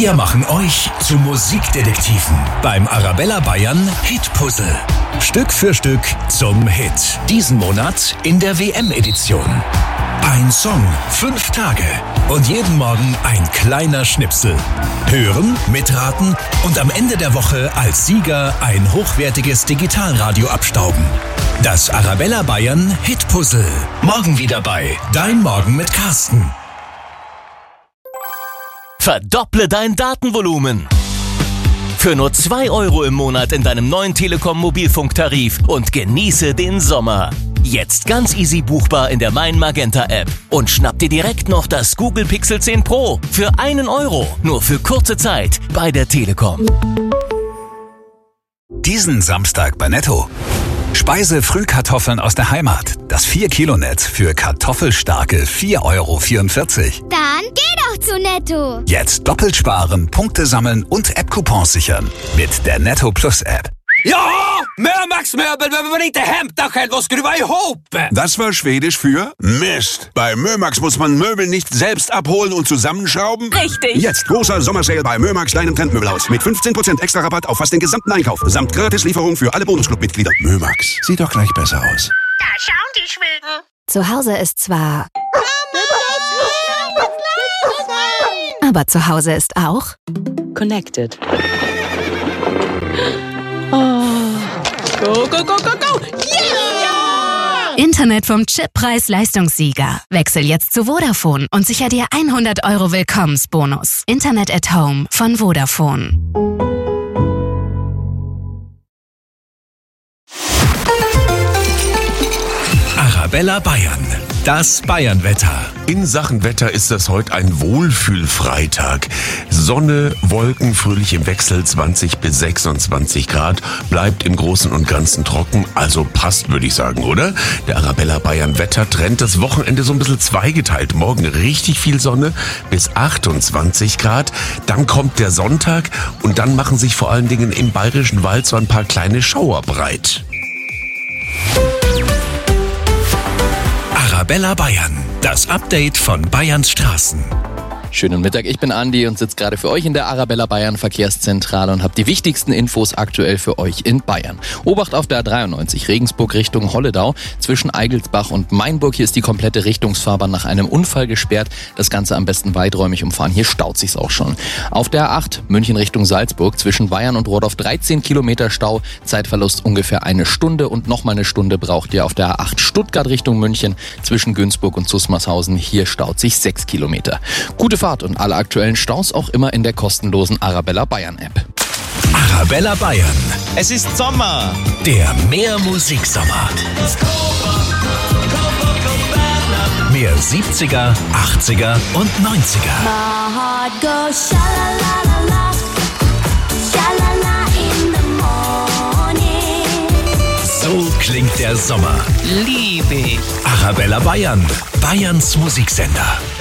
Wir machen euch zu Musikdetektiven beim Arabella Bayern Hitpuzzle. Stück für Stück zum Hit. Diesen Monat in der WM-Edition. Ein Song, 5 Tage und jeden Morgen ein kleiner Schnipsel. Hören, mitraten und am Ende der Woche als Sieger ein hochwertiges Digitalradio abstauben. Das Arabella Bayern Hitpuzzle. Morgen wieder bei Dein Morgen mit Carsten. Verdopple dein Datenvolumen. Für nur 2 € im Monat in deinem neuen Telekom-Mobilfunktarif und genieße den Sommer. Jetzt ganz easy buchbar in der Mein Magenta App. Und schnapp dir direkt noch das Google Pixel 10 Pro für 1 €. Nur für kurze Zeit bei der Telekom. Diesen Samstag bei Netto. Speise-Frühkartoffeln aus der Heimat. Das 4-Kilo-Netz für kartoffelstarke 4,44 €. Dann geh doch zu Netto. Jetzt doppelt sparen, Punkte sammeln und App-Coupons sichern. Mit der Netto Plus App. Ja, Mömax-Möbel, wenn man inte hämta själv och skruva ihop. Das war Schwedisch für Mist. Bei Mömax muss man Möbel nicht selbst abholen und zusammenschrauben. Richtig. Jetzt großer Sommersale bei Mömax, deinem Trendmöbelhaus. Mit 15% extra Rabatt auf fast den gesamten Einkauf. Samt Gratislieferung für alle Bonusclub-Mitglieder. Mömax, sieht doch gleich besser aus. Da schauen die Schweden. Zu Hause ist zwar... Aber zu Hause ist auch... Connected. Oh. Go, go, go, go, go! Yeah! Internet vom Chip Preis-Leistungssieger. Wechsel jetzt zu Vodafone und sicher dir 100 € Willkommensbonus. Internet at Home von Vodafone. Arabella Bayern. Das Bayernwetter. In Sachen Wetter ist das heute ein Wohlfühlfreitag. Sonne, Wolken, fröhlich im Wechsel, 20 bis 26 Grad. Bleibt im Großen und Ganzen trocken, also passt, würde ich sagen, oder? Der Arabella Bayern Wettertrend, das Wochenende so ein bisschen zweigeteilt. Morgen richtig viel Sonne bis 28 Grad. Dann kommt der Sonntag und dann machen sich vor allen Dingen im Bayerischen Wald so ein paar kleine Schauer breit. Arabella Bayern, das Update von Bayerns Straßen. Schönen Mittag, ich bin Andi und sitze gerade für euch in der Arabella Bayern Verkehrszentrale und habe die wichtigsten Infos aktuell für euch in Bayern. Obacht auf der A93 Regensburg Richtung Holledau zwischen Eigelsbach und Mainburg. Hier ist die komplette Richtungsfahrbahn nach einem Unfall gesperrt. Das Ganze am besten weiträumig umfahren. Hier staut sich's auch schon. Auf der A8 München Richtung Salzburg zwischen Bayern und Rohrdorf 13 Kilometer Stau. Zeitverlust ungefähr 1 Stunde und nochmal 1 Stunde braucht ihr auf der A8 Stuttgart Richtung München zwischen Günzburg und Susmarshausen. Hier staut sich 6 Kilometer. Gute Fahrt und alle aktuellen Staus auch immer in der kostenlosen Arabella Bayern App. Arabella Bayern. Es ist Sommer. Der Mehr-Musik-Sommer. Mehr 70er, 80er und 90er. My heart goes sha-la-la-la-la, sha-la-la in the morning. So klingt der Sommer. Liebe ich. Arabella Bayern. Bayerns Musiksender.